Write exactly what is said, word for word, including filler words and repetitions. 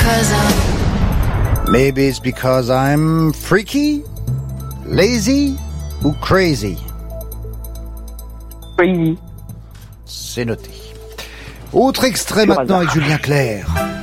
because I'm... Maybe it's because I'm freaky, lazy ou crazy. Crazy. C'est noté. Autre extrait maintenant avec Julien Clerc.